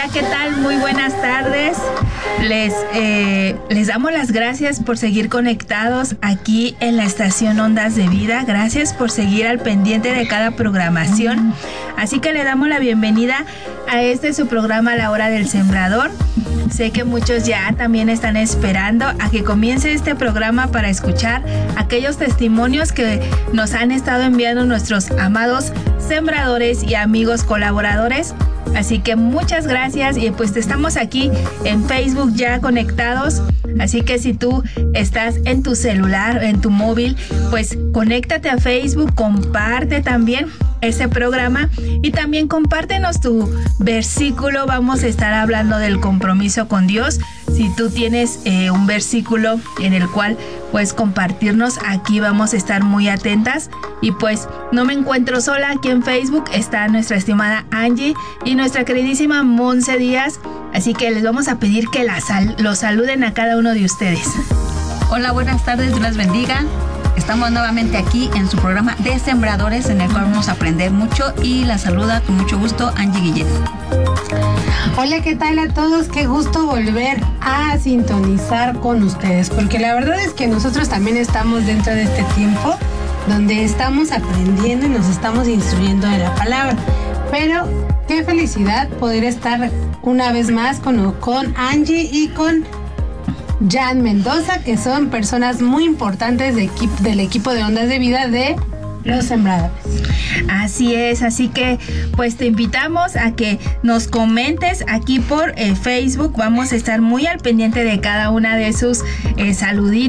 ¿qué tal? Muy buenas tardes. Les damos las gracias por seguir conectados aquí en la estación Ondas de Vida. Gracias por seguir al pendiente de cada programación. Así que le damos la bienvenida a su programa La Hora del Sembrador. Sé que muchos ya también están esperando a que comience este programa para escuchar aquellos testimonios que nos han estado enviando nuestros amados sembradores y amigos colaboradores. Así que muchas gracias y pues estamos aquí en Facebook ya conectados. Así que si tú estás en tu celular, en tu móvil, pues conéctate a Facebook, comparte también ese programa y también compártenos tu versículo. Vamos a estar hablando del compromiso con Dios. Si tú tienes un versículo en el cual puedes compartirnos, aquí vamos a estar muy atentas. Y pues no me encuentro sola, aquí en Facebook está nuestra estimada Angie y nuestra queridísima Monse Díaz. Así que les vamos a pedir que los saluden a cada uno de ustedes. Hola, buenas tardes, Dios les bendiga. Estamos nuevamente aquí en su programa de Sembradores, en el cual vamos a aprender mucho, y la saluda con mucho gusto Angie Guillet. Hola, ¿qué tal a todos? Qué gusto volver a sintonizar con ustedes, porque la verdad es que nosotros también estamos dentro de este tiempo donde estamos aprendiendo y nos estamos instruyendo de la palabra. Pero qué felicidad poder estar una vez más con Angie y con Jan Mendoza, que son personas muy importantes del equipo de Ondas de Vida de los Sembradores. Así es, así que pues te invitamos a que nos comentes aquí por Facebook. Vamos a estar muy al pendiente de cada una de sus saluditos.